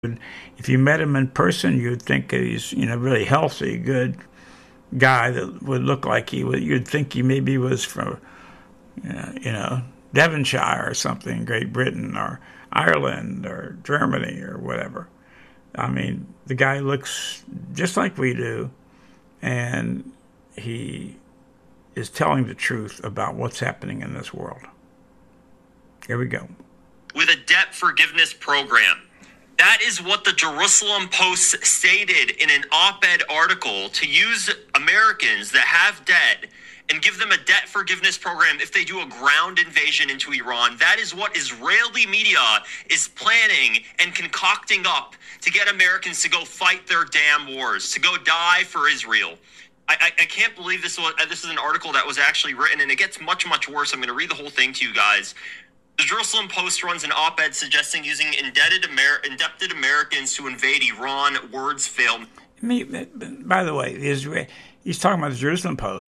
If you met him in person, you'd think he's, really healthy, good guy that would look like he would. You'd think he maybe was from, Devonshire or something, Great Britain or Ireland or Germany or whatever. I mean, the guy looks just like we do, and he is telling the truth about what's happening in this world. Here we go. With a debt forgiveness program. That is what the Jerusalem Post stated in an op-ed article, to use Americans that have debt and give them a debt forgiveness program if they do a ground invasion into Iran. That is what Israeli media is planning and concocting up to get Americans to go fight their damn wars, to go die for Israel. I can't believe this is an article that was actually written, and it gets much, much worse. I'm going to read the whole thing to you guys. The Jerusalem Post runs an op-ed suggesting using indebted Americans to invade Iran. Words fail. By the way, he's talking about the Jerusalem Post.